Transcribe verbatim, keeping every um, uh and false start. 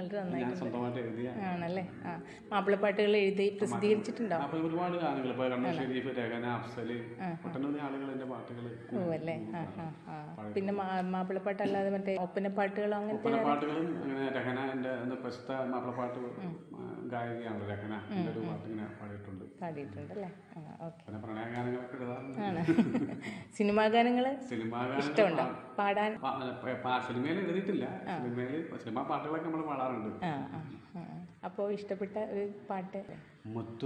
വളരെ ഞാൻ നന്നായിട്ടുണ്ട്. സ്വന്തമായിട്ട് എഴുതിയ ആണല്ലേ? ആ മാപ്പിളപ്പാട്ടുകൾ എഴുതി പ്രസിദ്ധീകരിച്ചിട്ടുണ്ടോ? അപ്പോൾ ഒരുപാട് ഗാനങ്ങൾ ഇപ്പോൾ കണ്ണൂർ ഷെരീഫ്, രഹന, അഫ്സൽ, ഒട്ടനവധി ആളുകൾ എൻ്റെ പാട്ടുകൾ. ഓ അല്ലേ? ആ ആ ആ പിന്നെ മാപ്പിളപ്പാട്ട് അല്ലാതെ മറ്റേ ഒപ്പനപ്പാട്ടുകളോ അങ്ങനത്തെ പാട്ടുകളും അങ്ങനെ രഹന എൻ്റെ പ്രശസ്ത മാപ്പിളപ്പാട്ട് ഗായികയാണല്ലോ രഹന, എൻ്റെ ഒരു പാട്ട് ഇങ്ങനെ പാടിയിട്ടുണ്ട്. പാടിയിട്ടുണ്ടല്ലേ? ആ ഓക്കെ. പിന്നെ പ്രണയഗാനങ്ങളൊക്കെ എഴുതാറുണ്ട്. ആണ്. സിനിമാ ഗാനങ്ങൾ സിനിമാ ഇഷ്ടമുണ്ടോ പാടാൻ? സിനിമയിൽ എഴുതിയിട്ടില്ല, സിനിമയിൽ സിനിമാ പാട്ടുകളൊക്കെ നമ്മൾ പാടാറുണ്ട്. ആ ആ അപ്പോൾ ഇഷ്ടപ്പെട്ട ഒരു പാട്ട്? മുത്തു